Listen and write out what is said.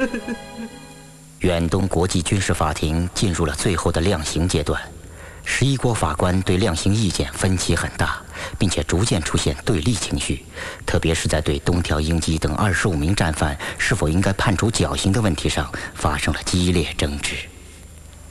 远东国际军事法庭进入了最后的量刑阶段，11国法官对量刑意见分歧很大，并且逐渐出现对立情绪，特别是在对东条英机等25名战犯是否应该判处绞刑的问题上发生了激烈争执。